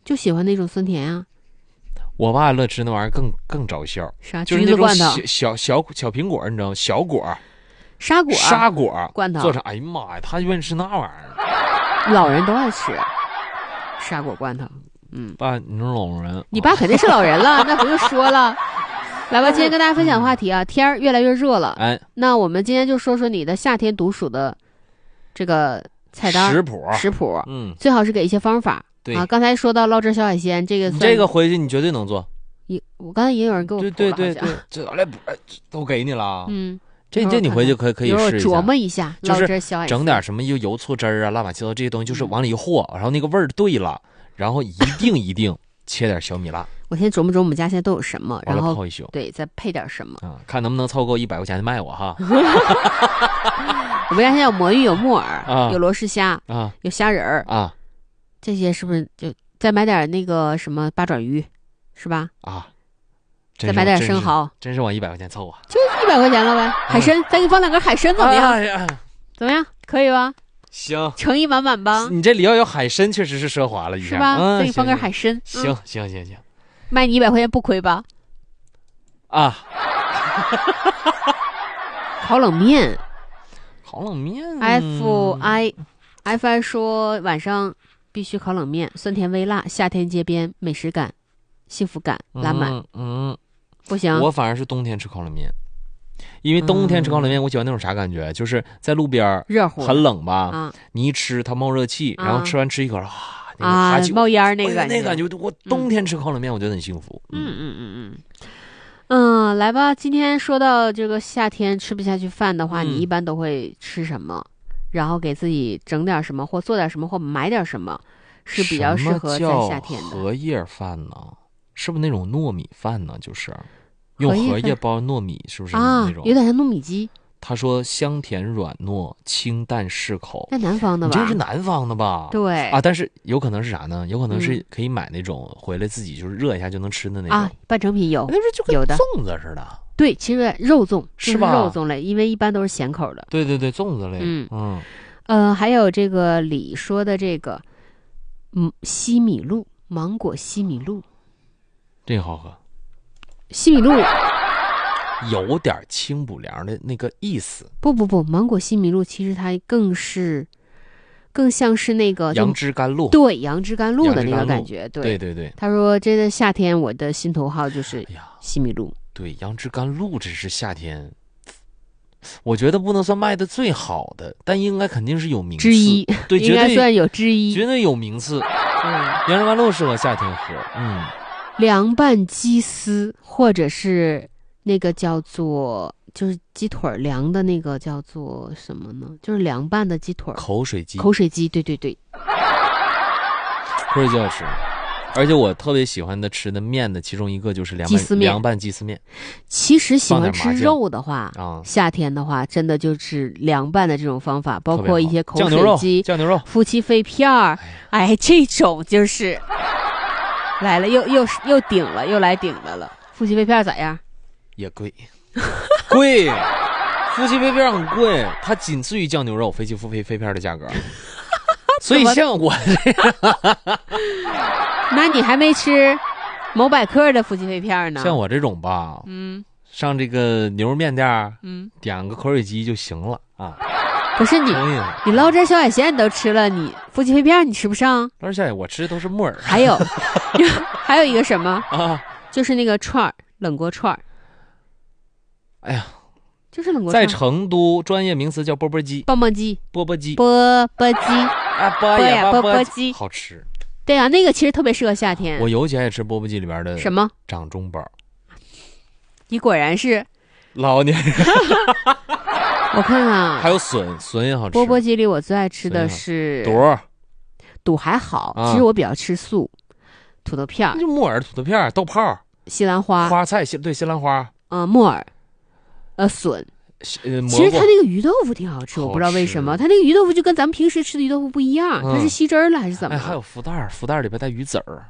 就喜欢那种酸甜啊。 我爸乐吃那玩意儿更找笑， 啥？ 就是那种罐头、 小苹果，你知道吗？小果、 沙果罐头做成，哎呀妈呀，他愿意吃那玩意儿。 老人都爱吃沙果罐头。 爸，你是老人， 你爸肯定是老人了，那不用说了。来吧，今天跟大家分享的话题啊，天儿越来越热了。 哎， 那我们今天就说说你的夏天独属的这个菜单食谱，最好是给一些方法。 对啊，刚才说到捞汁小海鲜，这个回去你绝对能做。 我刚才也有人给我谱了， 对，这来都给你了。这你回去可以试一下， 琢磨一下， 就是整点什什么油醋汁啊、乱七八糟这些东西，就是往里一和，然后那个味儿对了，然后一定切点小米辣。 我先琢磨我们家现在都有什么，然后泡一宿， 对，再配点什么看能不能凑够100块钱的卖我哈。 我们家现在有魔芋、有木耳、有罗氏虾有虾仁儿这些是不是就再买点那个什么八爪鱼，是吧？再买点生蚝， 真是往100块钱凑啊！ 就100块钱了呗。海参，再给你放2根海参怎么样？怎么样？可以吧？ 行， 诚意满满吧？ 你这里要有海参，确实是奢华了一下， 是吧？再给你放根海参。 行， 卖你100块钱不亏吧？烤冷面。FI 说晚上必须烤冷面，酸甜微辣，夏天街边美食感，幸福感拉满。不行， 我反而是冬天吃烤冷面，因为冬天吃烤冷面，我喜欢那种啥感觉，就是在路边热乎， 很冷吧，你一吃它冒热气，然后吃完吃一口冒烟那个感觉， 那感觉我冬天吃烤冷面，我觉得很幸福。 来吧，今天说到这个夏天吃不下去饭的话，你一般都会吃什么？然后给自己整点什么，或做点什么，或买点什么，是比较适合在夏天的。 荷叶饭呢？是不是那种糯米饭呢？就是用荷叶包糯米，是不是那种？ 有点像糯米鸡。 他说香甜软糯，清淡适口。 那南方的吧？ 你这是南方的吧？ 对但是有可能是啥呢？有可能是可以买那种回来自己就是热一下就能吃的那种半成品有， 那不是就跟粽子似的？ 对，其实肉粽是吧？ 肉粽类，因为一般都是咸口的。 对，粽子类。 还有这个李说的这个，西米露，芒果西米露， 这个好喝。 西米露有点清补凉的那个意思。 不，芒果西米露其实它更像是那个杨枝甘露。 对，杨枝甘露的那个感觉。 对。 他说这个夏天我的心头好就是西米露。 对，杨枝甘露这是夏天，我觉得不能算卖的最好的，但应该肯定是有名次之一。 对， 应该算有之一， 绝对有名次。杨枝甘露适合夏天喝。 凉拌鸡丝，或者是那个叫做就是鸡腿凉的那个叫做什么呢？就是凉拌的鸡腿。 口水鸡， 对。 口水鸡好吃。而且我特别喜欢的吃的面的其中一个就是凉拌鸡丝面。 其实喜欢吃肉的话，夏天的话真的就是凉拌的这种方法，包括一些口水鸡、 酱牛肉、 夫妻肺片儿，这种就是来了又顶了，又来顶的了。夫妻肺片咋样？ 也贵。夫妻肺片很贵，它仅次于酱牛肉、夫妻肺片的价格。所以像我这个那你还没吃某百克的夫妻肺片呢？ 像我这种吧，上这个牛肉面店，点个口水鸡就行了啊。 可是你捞汁小海鲜你都吃了，你夫妻肺片你吃不上？ 捞汁小海鲜我吃的都是木耳。 还有一个什么就是那个串儿，冷锅串儿。 哎呀， 就是冷锅串。 在成都专业名词叫钵钵鸡。 棒棒鸡。 钵钵鸡。 钵钵鸡。 钵钵鸡好吃。 对啊，那个其实特别适合夏天。 我尤其爱吃钵钵鸡里边的什么掌中宝。 你果然是老年人。 我看看， 还有笋也好吃。 钵钵鸡里我最爱吃的是肚还好，其实我比较吃素，土豆片， 就木耳、土豆片、豆泡、 西兰花、 花菜，对，西兰花， 木耳，笋。其实它那个鱼豆腐挺好吃，我不知道为什么，它那个鱼豆腐就跟咱们平时吃的鱼豆腐不一样，它是吸汁儿了还是怎么？ 还有福袋里边带鱼籽儿，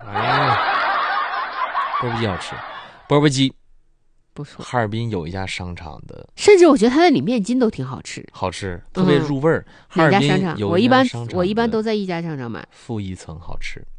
钵钵鸡好吃，钵钵鸡不错。 哈尔滨有一家商场的， 甚至我觉得它的里面筋都挺好吃， 特别入味儿。哈尔滨有我一般都在一家商场买， 负一层好吃。